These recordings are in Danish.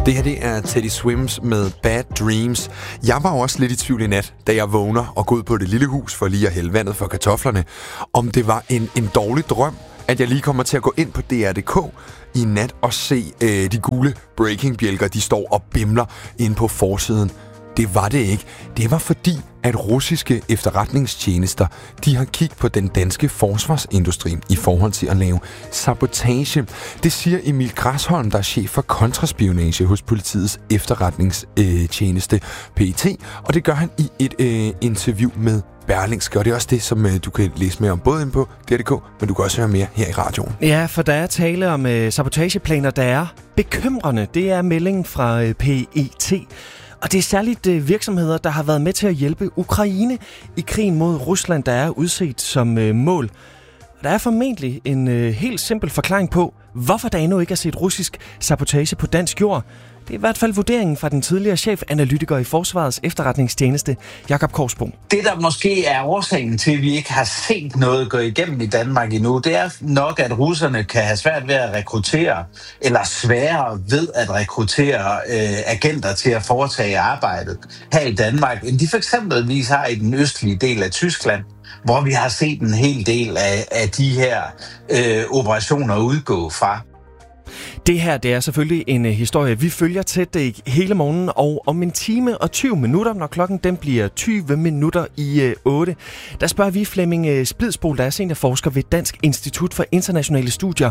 Det her, det er Teddy Swims med Bad Dreams. Jeg var også lidt i tvivl i nat, da jeg vågner og går ud på det lille hus for lige at hælde vandet for kartoflerne, om det var en dårlig drøm, at jeg lige kommer til at gå ind på DR.dk i nat og se de gule breaking-bjælker, de står og bimler inde på forsiden. Det var det ikke. Det var fordi, at russiske efterretningstjenester, de har kigget på den danske forsvarsindustri i forhold til at lave sabotage. Det siger Emil Græsholm, der er chef for kontraspionage hos politiets efterretningstjeneste PET, og det gør han i et interview med Berlingske, og det er også det, som du kan læse mere om, både inde på DR.dk, men du kan også høre mere her i radioen. Ja, for der er tale om sabotageplaner, der er bekymrende. Det er meldingen fra PET. Og det er særligt virksomheder, der har været med til at hjælpe Ukraine i krigen mod Rusland, der er udset som mål. Der er formentlig en helt simpel forklaring på, hvorfor der endnu ikke er set russisk sabotage på dansk jord. Det er i hvert fald vurderingen fra den tidligere chefanalytiker i Forsvarets efterretningstjeneste, Jakob Korsbo. Det, der måske er årsagen til, at vi ikke har set noget gå igennem i Danmark endnu, det er nok, at russerne kan have svært ved at rekruttere, eller sværere ved at rekruttere agenter til at foretage arbejdet her i Danmark, end de for eksempelvis har i den østlige del af Tyskland, hvor vi har set en hel del af de her operationer udgå fra. Det her, det er selvfølgelig en historie, vi følger tæt hele morgenen, og om 1 time og 20 minutter, når klokken den bliver 20 minutter i 8, der spørger vi Flemming Splidsbol, der er seniorforsker ved Dansk Institut for Internationale Studier,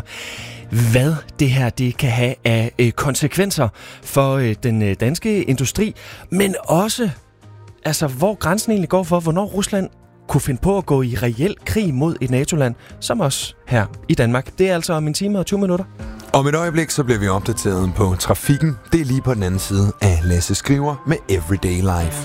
hvad det her det kan have af konsekvenser for den danske industri, men også altså, hvor grænsen egentlig går for, hvornår Rusland kunne finde på at gå i reel krig mod et NATO-land, som os her i Danmark. Det er altså om 1 time og 20 minutter. Om et øjeblik, så bliver vi opdateret på trafikken. Det er lige på den anden side af Lasse Skriver med Everyday Life.